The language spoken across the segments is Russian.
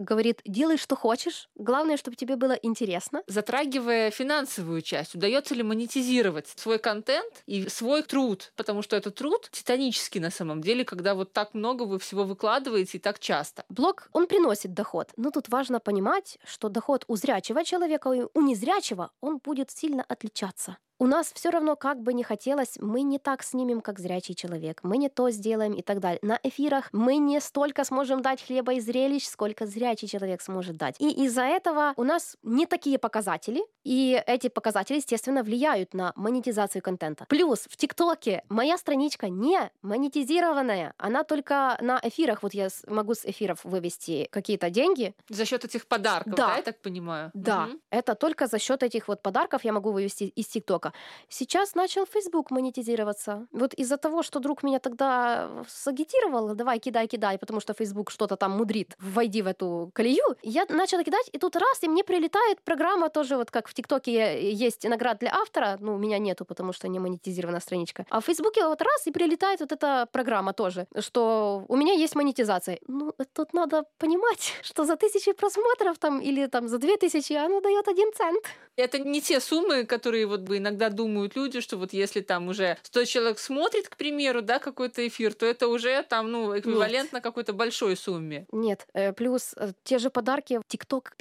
говорит, делай, что хочешь, главное, чтобы тебе было интересно. Затрагивая финансовую часть, удается ли монетизировать свой контент и свой труд? Потому что это труд титанический на самом деле, когда вот так много вы всего выкладываете и так часто. Блог, он приносит доход, но тут важно понимать, что доход у зрячего человека и у незрячего, он будет сильно отличаться. У нас все равно, как бы ни хотелось, мы не так снимем, как зрячий человек, мы не то сделаем и так далее. На эфирах мы не столько сможем дать хлеба и зрелищ, сколько зрячий человек сможет дать. И из-за этого у нас не такие показатели, и эти показатели, естественно, влияют на монетизацию контента. Плюс в ТикТоке моя страничка не монетизированная, она только на эфирах, вот я могу с эфиров вывести какие-то деньги. За счет этих подарков, да, я так понимаю? Да, это только за счет этих вот подарков я могу вывести из ТикТока. Сейчас начал Facebook монетизироваться. Вот из-за того, что друг меня тогда сагитировал, давай, кидай, потому что Facebook что-то там мудрит, войди в эту колею, я начала кидать, и тут раз, и мне прилетает программа тоже, вот как в ТикТоке есть наград для автора, ну, у меня нету, потому что не монетизирована страничка, а в Фейсбуке вот раз, и прилетает вот эта программа тоже, что у меня есть монетизация. Ну, тут надо понимать, что за 1000 просмотров там или там за 2000 оно дает 1 цент. Это не те суммы, которые вот бы иногда думают люди, что вот если там уже 100 человек смотрит, к примеру, да, какой-то эфир, то это уже там, ну, эквивалентно какой-то большой сумме. Нет, плюс те же подарки, TikTok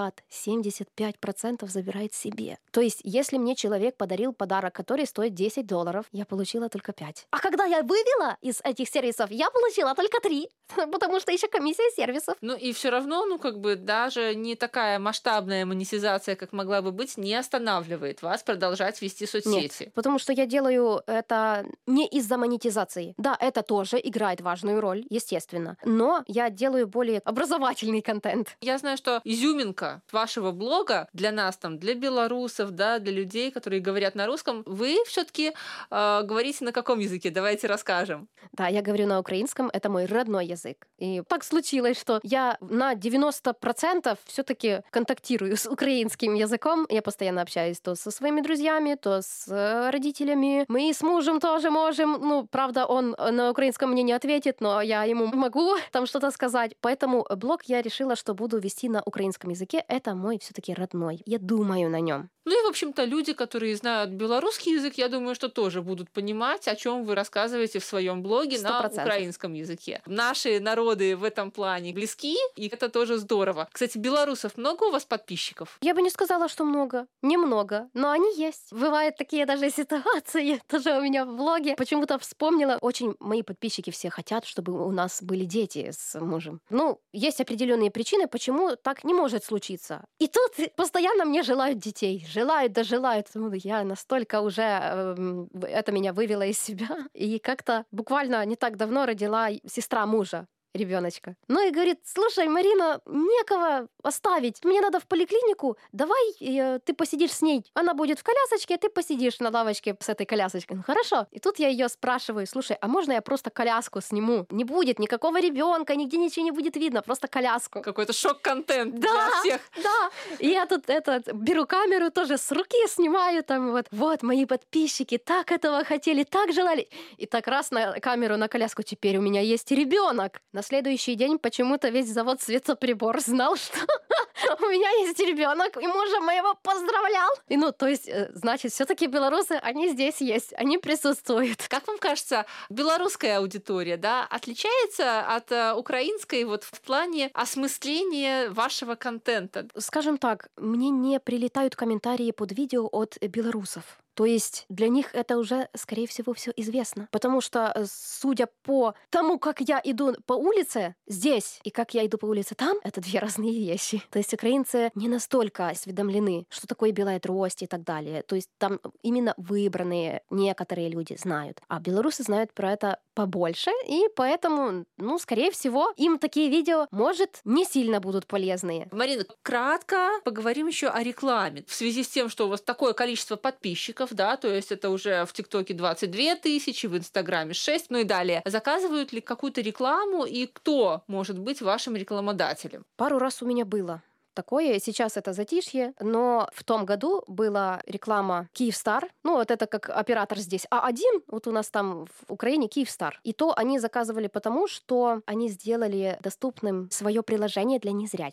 50-75% забирает себе. То есть, если мне человек подарил подарок, который стоит $10, я получила только 5. А когда я вывела из этих сервисов, я получила только 3, потому что еще комиссия сервисов. Ну и все равно, ну как бы даже не такая масштабная монетизация, как могла бы быть, не останавливает вас продолжать вести соцсети. Нет, потому что я делаю это не из-за монетизации. Да, это тоже играет важную роль, естественно, но я делаю более образовательный контент. Я знаю, что изюминка вашего блога для нас, там, для белорусов, да, для людей, которые говорят на русском, вы все-таки говорите на каком языке? Давайте расскажем. Да, я говорю на украинском, это мой родной язык. И так случилось, что я на 90% все-таки контактирую с украинским языком. Я постоянно общаюсь то со своими друзьями, то с родителями. Мы с мужем тоже можем. Ну, правда, он на украинском мне не ответит, но я ему могу там что-то сказать. Поэтому блог я решила, что буду вести на украинском языке. Это мой все-таки родной. Я думаю на нем. Ну и, в общем-то, люди, которые знают белорусский язык, я думаю, что тоже будут понимать, о чем вы рассказываете в своем блоге 100%. На украинском языке. Наши народы в этом плане близки, и это тоже здорово. Кстати, белорусов много у вас подписчиков? Я бы не сказала, что много. Немного, но они есть. Бывают такие даже ситуации, тоже у меня в блоге. Почему-то вспомнила, очень мои подписчики все хотят, чтобы у нас были дети с мужем. Ну, есть определенные причины, почему так не может случиться. И тут постоянно мне желают детей. Желают. Я настолько уже это меня вывело из себя. И как-то буквально не так давно родила сестра мужа ребеночка. Ну и говорит, слушай, Марина, некого оставить. Мне надо в поликлинику. Давай ты посидишь с ней. Она будет в колясочке, а ты посидишь на лавочке с этой колясочкой. Ну хорошо. И тут я ее спрашиваю, слушай, а можно я просто коляску сниму? Не будет никакого ребенка, нигде ничего не будет видно, просто коляску. Какой-то шок-контент для всех. Да. И я тут беру камеру, тоже с руки снимаю, там вот мои подписчики так этого хотели, так желали. И так раз на камеру, на коляску, теперь у меня есть ребенок. На следующий день почему-то весь завод Светоприбор знал, что у меня есть ребенок, и мужа моего поздравлял. И то есть, значит, все-таки белорусы, они здесь есть, они присутствуют. Как вам кажется, белорусская аудитория, да, отличается от украинской вот в плане осмысления вашего контента? Скажем так, мне не прилетают комментарии под видео от белорусов. То есть для них это уже, скорее всего, все известно. Потому что, судя по тому, как я иду по улице здесь и как я иду по улице там, это 2 разные вещи. То есть украинцы не настолько осведомлены, что такое белая трость и так далее. То есть там именно выбранные некоторые люди знают. А белорусы знают про это побольше, и поэтому, скорее всего, им такие видео, может, не сильно будут полезные. Марина, кратко поговорим еще о рекламе. В связи с тем, что у вас такое количество подписчиков, да, то есть это уже в ТикТоке 22 тысячи, в Инстаграме 6, ну и далее. Заказывают ли какую-то рекламу, и кто может быть вашим рекламодателем? Пару раз у меня было такое. Сейчас это затишье, но в том году была реклама Kyivstar. Это как оператор здесь. А1, вот у нас там в Украине Kyivstar. И то они заказывали потому, что они сделали доступным свое приложение для незрячих.